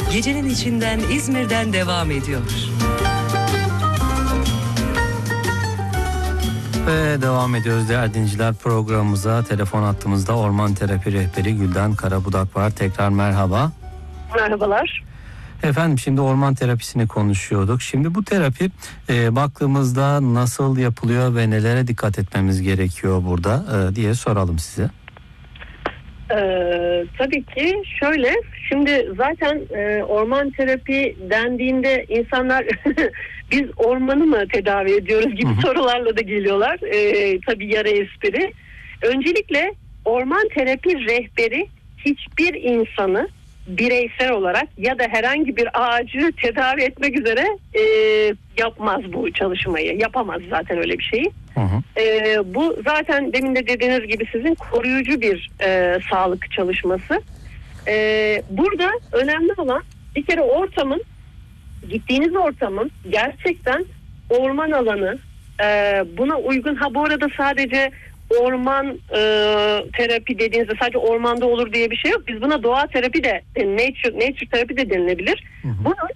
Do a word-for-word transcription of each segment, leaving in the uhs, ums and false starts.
Gecenin içinden İzmir'den devam ediyor. Ve devam ediyoruz değerli dinleyiciler programımıza. Telefon hattımızda orman terapi rehberi Gülden Karabudak var. Tekrar merhaba. Merhabalar. Efendim, şimdi orman terapisini konuşuyorduk. Şimdi bu terapi e, baktığımızda nasıl yapılıyor ve nelere dikkat etmemiz gerekiyor burada e, diye soralım size. Ee, tabii ki şöyle, şimdi zaten e, orman terapi dendiğinde insanlar biz ormanı mı tedavi ediyoruz gibi Hı-hı. sorularla da geliyorlar. Ee, tabii yarı espri. Öncelikle orman terapi rehberi hiçbir insanı bireysel olarak ya da herhangi bir ağacı tedavi etmek üzere e, yapmaz bu çalışmayı. Yapamaz zaten öyle bir şeyi. Hı hı. E, bu zaten demin de dediğiniz gibi sizin koruyucu bir e, sağlık çalışması. E, burada önemli olan bir kere ortamın, gittiğiniz ortamın gerçekten orman alanı, e, buna uygun. Ha bu arada sadece orman e, terapi dediğinizde sadece ormanda olur diye bir şey yok. Biz buna doğa terapi de, nature, nature terapi de denilebilir. Hı hı. Bunu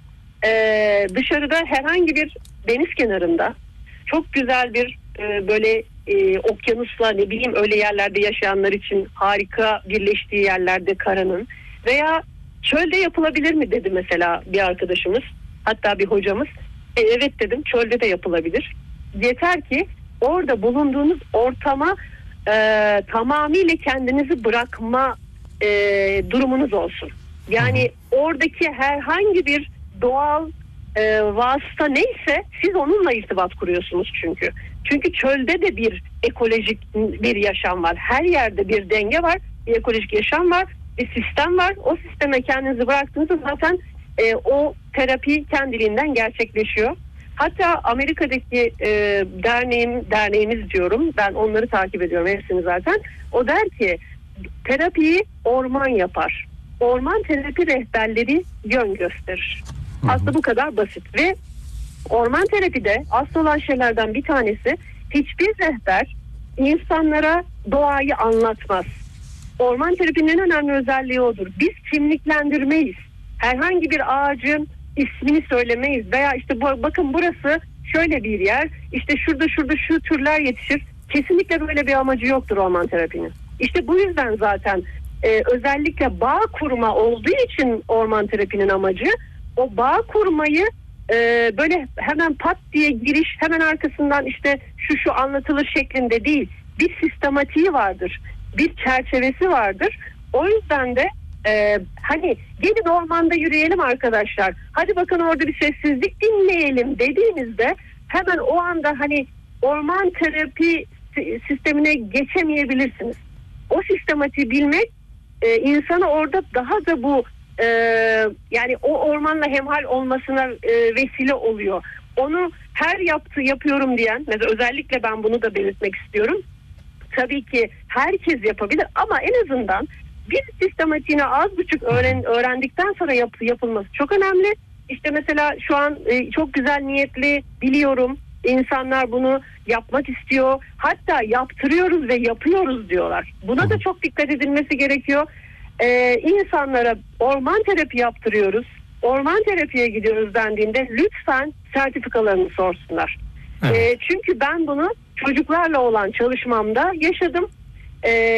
e, dışarıda herhangi bir deniz kenarında çok güzel bir e, böyle e, okyanusla, ne bileyim öyle yerlerde yaşayanlar için harika birleştiği yerlerde karanın, veya çölde yapılabilir mi dedi mesela bir arkadaşımız, hatta bir hocamız. E, evet dedim, çölde de yapılabilir. Yeter ki orada bulunduğunuz ortama e, tamamıyla kendinizi bırakma e, durumunuz olsun. Yani hı hı. oradaki herhangi bir doğal e, vasıta neyse siz onunla irtibat kuruyorsunuz çünkü. Çünkü çölde de bir ekolojik bir yaşam var. Her yerde bir denge var, bir ekolojik yaşam var, bir sistem var. O sisteme kendinizi bıraktığınızda zaten e, o terapi kendiliğinden gerçekleşiyor. Hatta Amerika'daki e, derneğim, derneğimiz diyorum, ben onları takip ediyorum hepsini zaten. O der ki terapiyi orman yapar. Orman terapi rehberleri yön gösterir. Hı hı. Aslında bu kadar basit ve orman terapide asıl olan şeylerden bir tanesi, hiçbir rehber insanlara doğayı anlatmaz. Orman terapinin en önemli özelliği odur. Biz kimliklendirmeyiz. Herhangi bir ağacın ismini söylemeyiz veya işte bu, bakın burası şöyle bir yer, işte şurada şurada şu türler yetişir. Kesinlikle böyle bir amacı yoktur orman terapinin. İşte bu yüzden zaten e, özellikle bağ kurma olduğu için orman terapinin amacı, o bağ kurmayı e, böyle hemen pat diye giriş, hemen arkasından işte şu şu anlatılır şeklinde değil. Bir sistematiği vardır, bir çerçevesi vardır. O yüzden de Ee, hani gelin ormanda yürüyelim arkadaşlar, hadi bakın orada bir sessizlik dinleyelim dediğinizde hemen o anda hani orman terapi sistemine geçemeyebilirsiniz. O sistematiği bilmek e, insanı orada daha da bu e, yani o ormanla hemhal olmasına e, vesile oluyor. Onu her yaptığı yapıyorum diyen, mesela özellikle ben bunu da belirtmek istiyorum. Tabii ki herkes yapabilir ama en azından bir sistematiğini az buçuk öğren, öğrendikten sonra yap, yapılması çok önemli. İşte mesela şu an e, çok güzel niyetli, biliyorum insanlar bunu yapmak istiyor. Hatta yaptırıyoruz ve yapıyoruz diyorlar. Buna da çok dikkat edilmesi gerekiyor. Ee, insanlara orman terapi yaptırıyoruz, orman terapiye gidiyoruz dendiğinde lütfen sertifikalarını sorsunlar. Evet. E, çünkü ben bunu çocuklarla olan çalışmamda yaşadım. Ee,